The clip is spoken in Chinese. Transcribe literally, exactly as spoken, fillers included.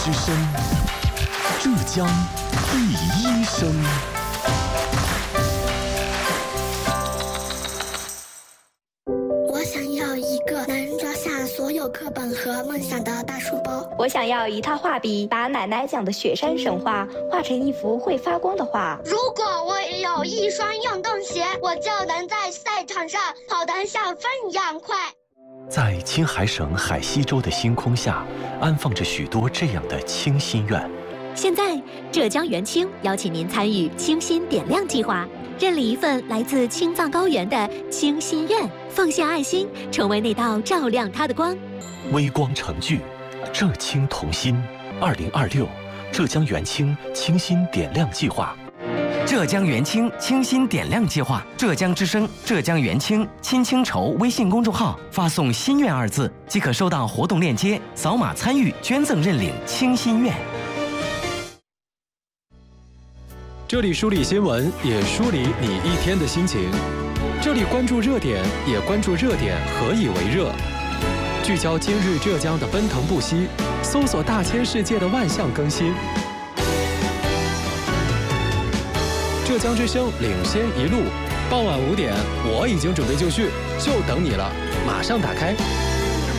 之声，浙江第一声。 我想要一个能装下所有课本和梦想的大书包。 我想要一套画笔，把奶奶讲的雪山神话画成一幅会发光的画。 如果我有一双运动鞋，我就能在赛场上跑得像风一样快。 在青海省海西州的星空下，安放着许多这样的清心愿。 现在，浙江元清邀请您参与清心点亮计划，认领一份来自青藏高原的清心愿，奉献爱心，成为那道照亮它的光。 微光成炬，浙青同心。二零二六，浙江元清清心点亮计划。 浙江元清清心点亮计划，浙江之声、浙江元清亲清筹微信公众号发送“心愿”二字，即可收到活动链接，扫码参与捐赠认领清心愿。 这里梳理新闻，也梳理你一天的心情。这里关注热点，也关注热点何以为热。聚焦今日浙江的奔腾不息，搜索大千世界的万象更新。浙江之声领先一路，傍晚五点，我已经准备就绪，就等你了，马上打开。